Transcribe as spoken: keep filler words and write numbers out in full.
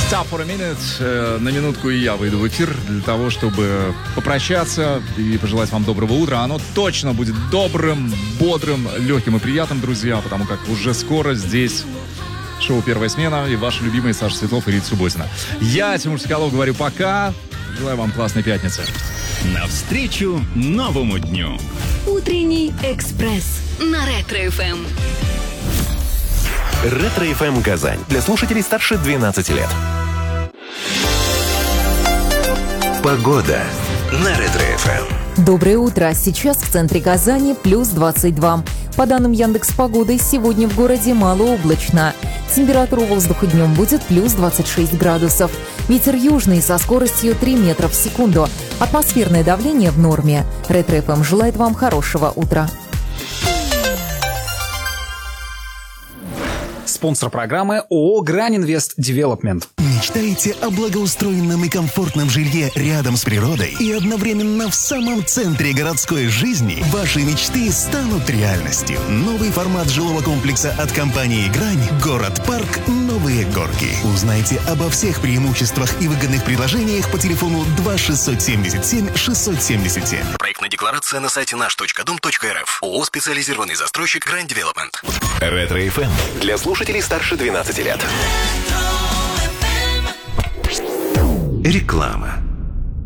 Stop for a minute. На минутку и я выйду в эфир для того, чтобы попрощаться и пожелать вам доброго утра. Оно точно будет добрым, бодрым, легким и приятным, друзья, потому как уже скоро здесь шоу «Первая смена» и ваши любимые Саша Светлов и Рита Субботина. Я, Тимур Соколов, говорю пока. Желаю вам классной пятницы. Навстречу новому дню. Утренний экспресс на Ретро-эф эм. Ретро-эф эм Казань. Для слушателей старше двенадцати лет. Погода на Ретро-эф эм. Доброе утро. Сейчас в центре Казани плюс двадцать два. По данным Яндекс.Погоды, сегодня в городе малооблачно. Температура воздуха днем будет плюс двадцать шесть градусов. Ветер южный со скоростью три метра в секунду. Атмосферное давление в норме. Ретро-эф эм желает вам хорошего утра. Спонсор программы ООО «Грань Инвест Девелопмент». Мечтаете о благоустроенном и комфортном жилье рядом с природой и одновременно в самом центре городской жизни? Ваши мечты станут реальностью. Новый формат жилого комплекса от компании «Грань» «Город-парк. Новые горки». Узнайте обо всех преимуществах и выгодных предложениях по телефону два шестьсот семьдесят семь шестьсот семьдесят семь. Проектная декларация на сайте наш точка дом точка эр эф. ООО «Специализированный застройщик Грань Девелопмент». Ретро-эф эм для слушателей старше двенадцати лет. Реклама.